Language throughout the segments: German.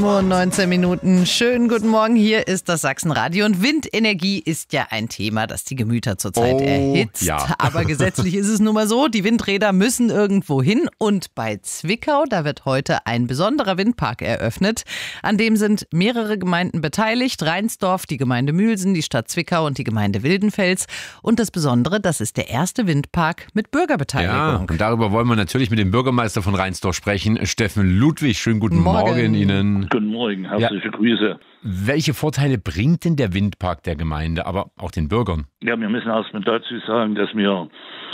Uhr und 19 Minuten. Schönen guten Morgen, hier ist das Sachsenradio. Und Windenergie ist ja ein Thema, das die Gemüter zurzeit erhitzt. Ja. Aber gesetzlich ist es nun mal so, die Windräder müssen irgendwo hin. Und bei Zwickau, da wird heute ein besonderer Windpark eröffnet. An dem sind mehrere Gemeinden beteiligt. Reinsdorf, die Gemeinde Mülsen, die Stadt Zwickau und die Gemeinde Wildenfels. Und das Besondere, das ist der erste Windpark mit Bürgerbeteiligung. Ja, und darüber wollen wir natürlich mit dem Bürgermeister von Reinsdorf sprechen, Steffen Ludwig. Schönen guten Morgen Ihnen. Guten Morgen, herzliche Grüße. Welche Vorteile bringt denn der Windpark der Gemeinde, aber auch den Bürgern? Ja, wir müssen erstmal dazu sagen, dass wir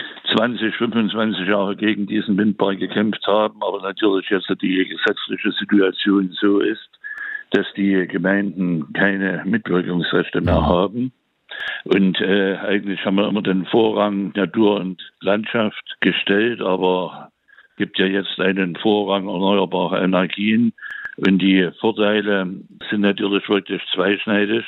20, 25 Jahre gegen diesen Windpark gekämpft haben, aber natürlich jetzt die gesetzliche Situation so ist, dass die Gemeinden keine Mitwirkungsrechte mehr haben. Und eigentlich haben wir immer den Vorrang Natur und Landschaft gestellt, aber gibt ja jetzt einen Vorrang erneuerbare Energien. Und die Vorteile sind natürlich wirklich zweischneidig,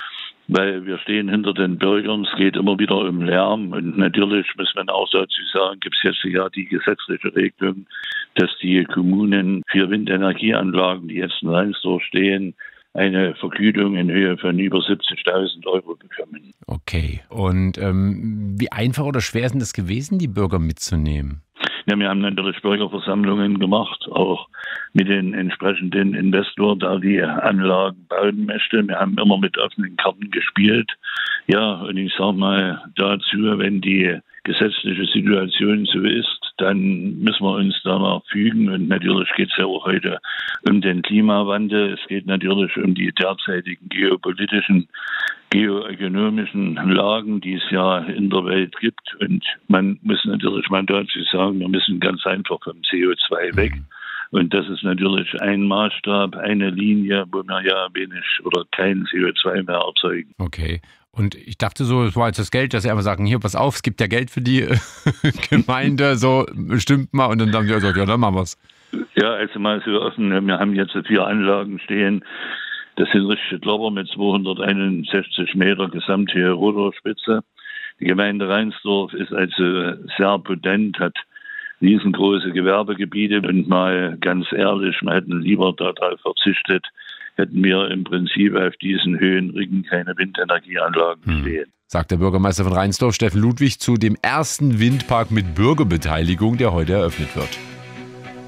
weil wir stehen hinter den Bürgern. Es geht immer wieder um Lärm. Und natürlich muss man auch dazu sagen, gibt es jetzt ja die gesetzliche Regelung, dass die Kommunen für Windenergieanlagen, die jetzt in Reinsdorf stehen, eine Vergütung in Höhe von über 70.000 Euro bekommen. Okay. Und wie einfach oder schwer ist es gewesen, die Bürger mitzunehmen? Ja, wir haben natürlich Bürgerversammlungen gemacht, auch mit den entsprechenden Investoren, der die Anlagen bauen möchte. Wir haben immer mit offenen Karten gespielt. Ja, und ich sage mal dazu, wenn die gesetzliche Situation so ist, dann müssen wir uns danach fügen. Und natürlich geht es ja auch heute um den Klimawandel. Es geht natürlich um die derzeitigen geopolitischen, geoökonomischen Lagen, die es ja in der Welt gibt. Und man muss natürlich mal dazu sagen, wir müssen ganz einfach vom CO2 weg. Und das ist natürlich ein Maßstab, eine Linie, wo wir ja wenig oder kein CO2 mehr erzeugen. Okay. Und ich dachte so, es war jetzt das Geld, dass sie einfach sagen, hier, pass auf, es gibt ja Geld für die Gemeinde, so bestimmt mal. Und dann haben sie gesagt, ja, dann machen wir es. Ja, also mal so offen, wir haben jetzt 4 Anlagen stehen. Das sind richtige Klopper mit 261 Meter Gesamthöhe Rotorspitze. Die Gemeinde Reinsdorf ist also sehr potent, hat riesengroße Gewerbegebiete. Und mal ganz ehrlich, wir hätten lieber darauf verzichtet, hätten wir im Prinzip auf diesen Höhenrücken keine Windenergieanlagen stehen. Sagt der Bürgermeister von Reinsdorf, Steffen Ludwig, zu dem ersten Windpark mit Bürgerbeteiligung, der heute eröffnet wird.